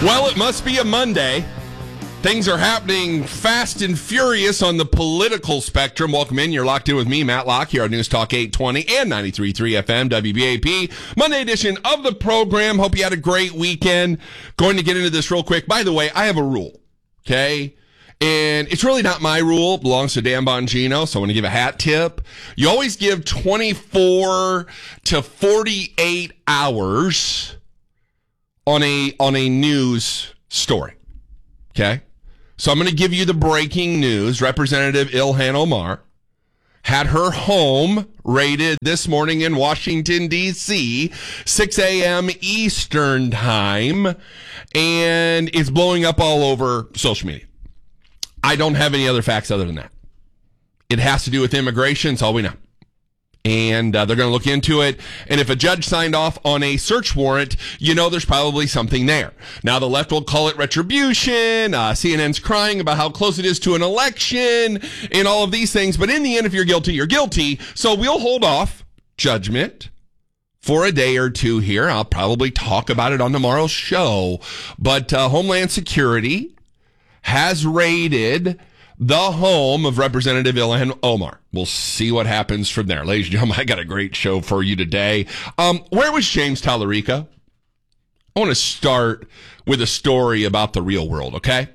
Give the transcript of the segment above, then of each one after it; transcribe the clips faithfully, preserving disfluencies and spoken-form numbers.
Well, it must be a Monday. Things are happening fast and furious on the political spectrum. Welcome in. You're locked in with me, Matt Locke, here on News Talk eight twenty and ninety-three point three F M, W B A P. Monday edition of the program. Hope you had a great weekend. Going to get into this real quick. By the way, I have a rule, okay? And it's really not my rule. It belongs to Dan Bongino, so I want to give a hat tip. You always give twenty-four to forty-eight hours on a on a news story, okay? So I'm going to give you the breaking news. Representative Ilhan Omar had her home raided this morning in Washington, D C, six a.m. Eastern time, and it's blowing up all over social media. I don't have any other facts other than that. It has to do with immigration. It's all we know. And uh, they're going to look into it. And if a judge signed off on a search warrant, you know there's probably something there. Now, the left will call it retribution. Uh, C N N's crying about how close it is to an election and all of these things. But in the end, if you're guilty, you're guilty. So we'll hold off judgment for a day or two here. I'll probably talk about it on tomorrow's show. But uh, Homeland Security has raided the home of Representative Ilhan Omar. We'll see what happens from there. Ladies and gentlemen, I got a great show for you today. Um, where was James Tallarico? I want to start with a story about the real world, okay?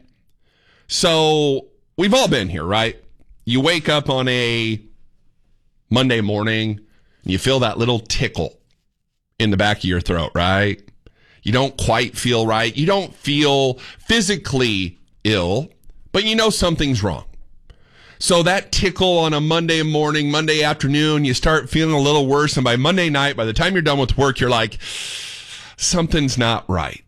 So we've all been here, right? You wake up on a Monday morning, and you feel that little tickle in the back of your throat, right? You don't quite feel right. You don't feel physically ill, but you know something's wrong. So that tickle on a Monday morning, Monday afternoon, you start feeling a little worse. And by Monday night, by the time you're done with work, you're like, something's not right.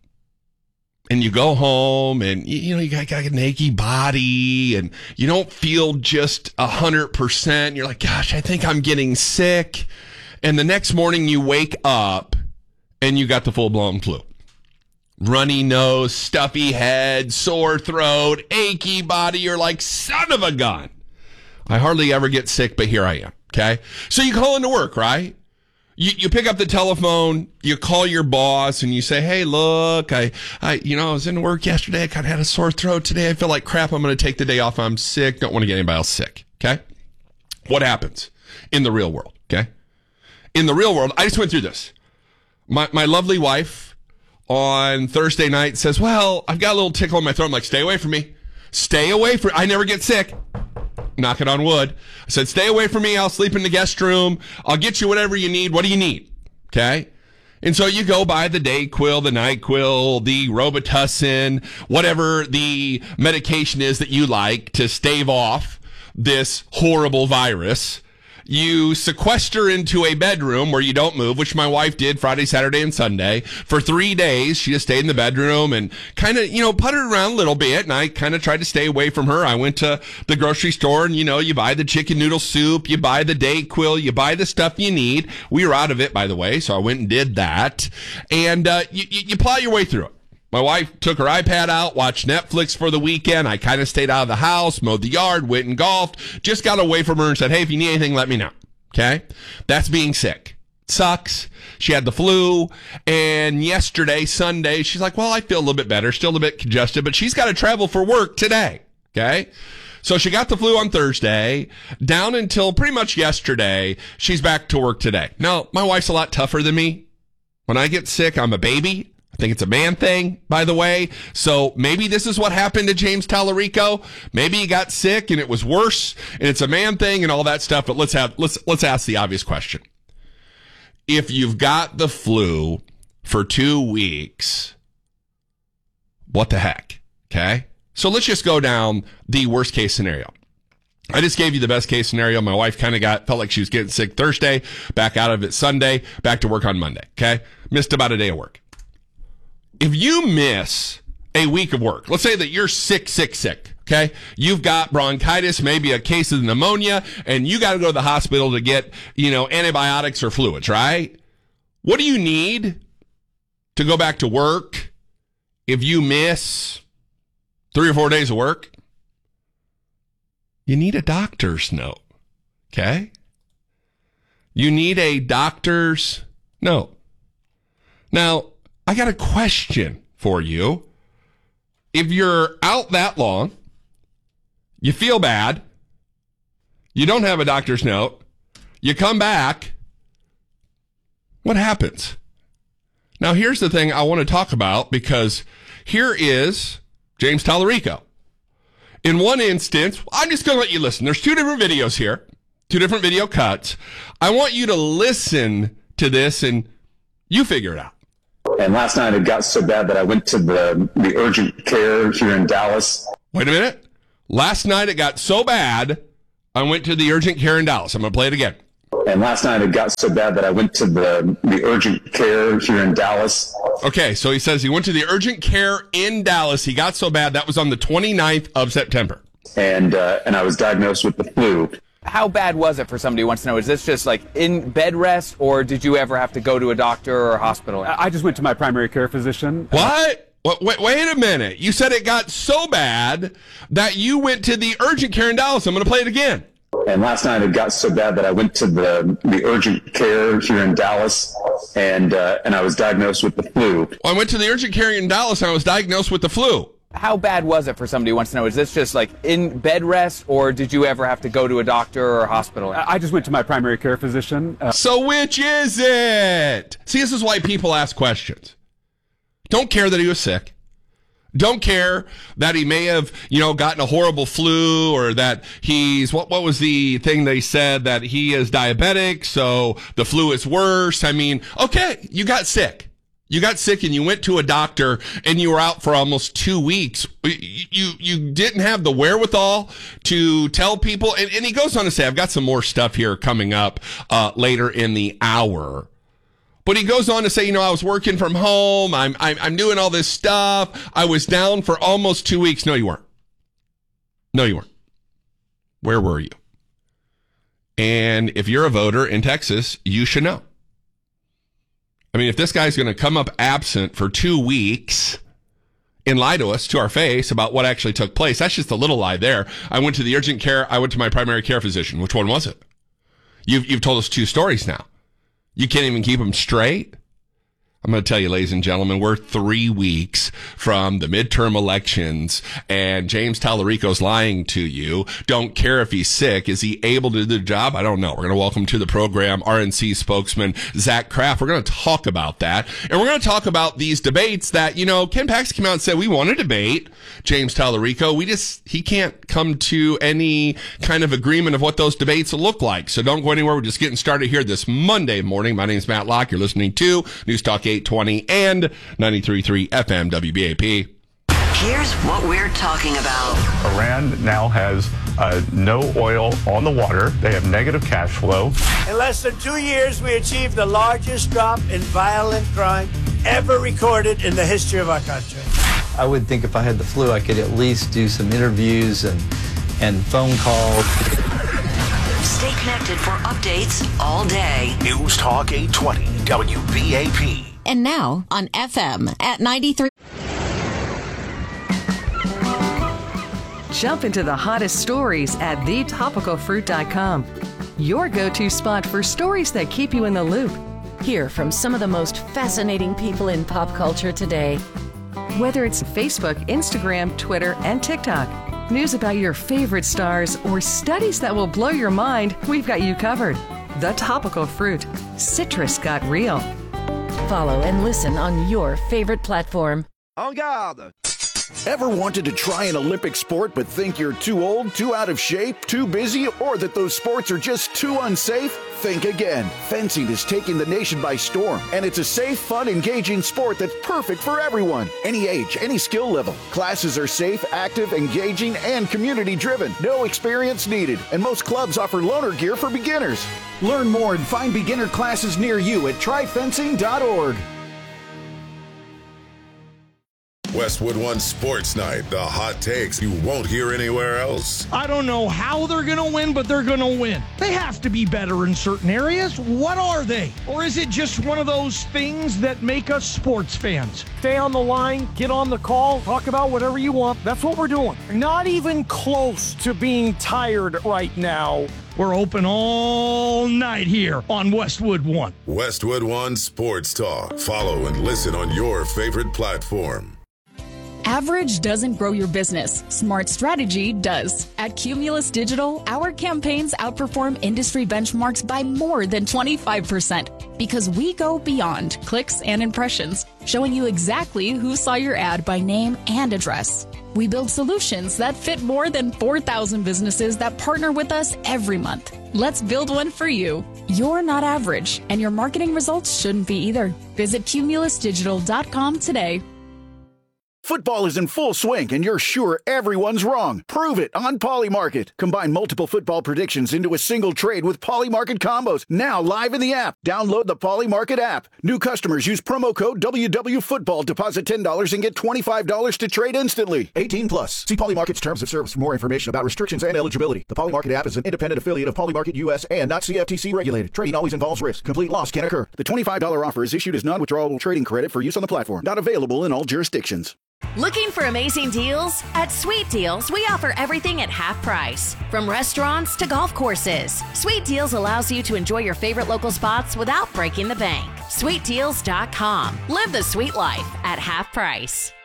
And you go home and, you know, you got, got an achy body and you don't feel just a hundred percent. You're like, gosh, I think I'm getting sick. And the next morning you wake up and you got the full blown flu. Runny nose, stuffy head, sore throat, achy body. You're like, son of a gun. I hardly ever get sick, but here I am. Okay. So you call into work, right? You you pick up the telephone, you call your boss and you say, hey, look, I, I, you know, I was in work yesterday. I kind of had a sore throat today. I feel like crap. I'm going to take the day off. I'm sick. Don't want to get anybody else sick. Okay. What happens in the real world? Okay. In the real world, I just went through this. My, my lovely wife, on Thursday night says, well, I've got a little tickle in my throat. I'm like, stay away from me. Stay away from I never get sick. Knocking on wood. I said, stay away from me. I'll sleep in the guest room. I'll get you whatever you need. What do you need? Okay. And so you go buy the Dayquil, the NyQuil, the Robitussin, whatever the medication is that you like to stave off this horrible virus. You sequester into a bedroom where you don't move, which my wife did Friday, Saturday, and Sunday. For three days, she just stayed in the bedroom and kind of, you know, puttered around a little bit. And I kind of tried to stay away from her. I went to the grocery store and, you know, you buy the chicken noodle soup, you buy the Dayquil, you buy the stuff you need. We were out of it, by the way, so I went and did that. And uh, you, you, you plow your way through it. My wife took her iPad out, watched Netflix for the weekend. I kind of stayed out of the house, mowed the yard, went and golfed, just got away from her and said, hey, if you need anything, let me know. Okay? That's being sick. It sucks. She had the flu. And yesterday, Sunday, she's like, well, I feel a little bit better, still a bit congested, but she's got to travel for work today. Okay? So she got the flu on Thursday, down until pretty much yesterday. She's back to work today. Now, my wife's a lot tougher than me. When I get sick, I'm a baby. I think it's a man thing, by the way. So maybe this is what happened to James Tallarico. Maybe he got sick and it was worse and it's a man thing and all that stuff. But let's have, let's, let's ask the obvious question. If you've got the flu for two weeks, what the heck? Okay. So let's just go down the worst case scenario. I just gave you the best case scenario. My wife kind of got, felt like she was getting sick Thursday, back out of it Sunday, back to work on Monday. Okay. Missed about a day of work. If you miss a week of work, let's say that you're sick, sick, sick, okay? You've got bronchitis, maybe a case of pneumonia, and you got to go to the hospital to get, you know, antibiotics or fluids, right? What do you need to go back to work if you miss three or four days of work? You need a doctor's note, okay? You need a doctor's note. Now, I got a question for you. if you're out that long, you feel bad, you don't have a doctor's note, you come back, what happens? Now, here's the thing I want to talk about, because here is James Tallarico. In one instance, I'm just going to let you listen. There's two different videos here, two different video cuts. I want you to listen to this and you figure it out. And last night it got so bad that I went to the, the urgent care here in Dallas. Wait a minute. Last night it got so bad, I went to the urgent care in Dallas. I'm going to play it again. And last night it got so bad that I went to the, the urgent care here in Dallas. Okay, so he says he went to the urgent care in Dallas. He got so bad. That was on the twenty-ninth of September. And uh, and I was diagnosed with the flu. How bad was it for somebody who wants to know? Is this just like in bed rest, or did you ever have to go to a doctor or a hospital? I just went to my primary care physician. What? Wait, wait a minute. You said it got so bad that you went to the urgent care in Dallas. I'm going to play it again. And last night it got so bad that I went to the, the urgent care here in Dallas, and uh, and I was diagnosed with the flu. I went to the urgent care in Dallas and I was diagnosed with the flu. How bad was it for somebody who wants to know? Is this just like in bed rest, or did you ever have to go to a doctor or a hospital? I just went to my primary care physician. Uh, so which is it? See, this is why people ask questions. Don't care that he was sick. Don't care that he may have, you know, gotten a horrible flu, or that he's, what, what was the thing they said, that he is diabetic, so the flu is worse. I mean, okay, you got sick. You got sick and you went to a doctor and you were out for almost two weeks. You, you, you didn't have the wherewithal to tell people. And, and he goes on to say, I've got some more stuff here coming up, uh, later in the hour. But he goes on to say, you know, I was working from home. I'm, I'm, I'm doing all this stuff. I was down for almost two weeks. No, you weren't. No, you weren't. Where were you? And if you're a voter in Texas, you should know. I mean, if this guy's going to come up absent for two weeks and lie to us to our face about what actually took place, that's just a little lie there. I went to the urgent care. I went to my primary care physician. Which one was it? You've, you've told us two stories now. You can't even keep them straight. I'm going to tell you, ladies and gentlemen, we're three weeks from the midterm elections, and James Tallarico's lying to you. Don't care if he's sick. Is he able to do the job? I don't know. We're going to welcome to the program R N C spokesman Zach Kraft. We're going to talk about that, and we're going to talk about these debates that, you know, Ken Paxton came out and said, we want to debate James Tallarico. We just, he can't come to any kind of agreement of what those debates will look like. So don't go anywhere. We're just getting started here this Monday morning. My name is Matt Locke. You're listening to News Talk eight twenty and ninety-three point three F M W B A P. Here's what we're talking about. Iran now has uh, no oil on the water. They have negative cash flow. In less than two years, we achieved the largest drop in violent crime ever recorded in the history of our country. I would think if I had the flu, I could at least do some interviews and, and phone calls. Stay connected for updates all day. News Talk eight twenty W B A P. And now on F M at ninety-three. Jump into the hottest stories at the topical fruit dot com. Your go-to spot for stories that keep you in the loop. Hear from some of the most fascinating people in pop culture today. Whether it's Facebook, Instagram, Twitter, and TikTok, news about your favorite stars, or studies that will blow your mind, we've got you covered. The Topical Fruit. Citrus got real. Follow and listen on your favorite platform. En garde! Ever wanted to try an Olympic sport but think you're too old, too out of shape, too busy, or that those sports are just too unsafe? Think again. Fencing is taking the nation by storm, and it's a safe, fun, engaging sport that's perfect for everyone. Any age, any skill level. Classes are safe, active, engaging, and community-driven. No experience needed, and most clubs offer loaner gear for beginners. Learn more and find beginner classes near you at try fencing dot org. Westwood One Sports Night, the hot takes you won't hear anywhere else. I don't know how they're going to win, but they're going to win. They have to be better in certain areas. What are they? Or is it just one of those things that make us sports fans? Stay on the line, get on the call, talk about whatever you want. That's what we're doing. Not even close to being tired right now. We're open all night here on Westwood One. Westwood One Sports Talk. Follow and listen on your favorite platform. Average doesn't grow your business. Smart strategy does. At Cumulus Digital, our campaigns outperform industry benchmarks by more than twenty-five percent because we go beyond clicks and impressions, showing you exactly who saw your ad by name and address. We build solutions that fit more than four thousand businesses that partner with us every month. Let's build one for you. You're not average, and your marketing results shouldn't be either. Visit cumulus digital dot com today. Football is in full swing, and you're sure everyone's wrong. Prove it on Polymarket. Combine multiple football predictions into a single trade with Polymarket combos. Now live in the app. Download the Polymarket app. New customers use promo code W W Football. Deposit ten dollars and get twenty-five dollars to trade instantly. eighteen plus. See Polymarket's terms of service for more information about restrictions and eligibility. The Polymarket app is an independent affiliate of Polymarket U S and not C F T C regulated. Trading always involves risk. Complete loss can occur. The twenty-five dollars offer is issued as non-withdrawable trading credit for use on the platform. Not available in all jurisdictions. Looking for amazing deals? At Sweet Deals, we offer everything at half price. From restaurants to golf courses, Sweet Deals allows you to enjoy your favorite local spots without breaking the bank. sweet deals dot com. Live the sweet life at half price.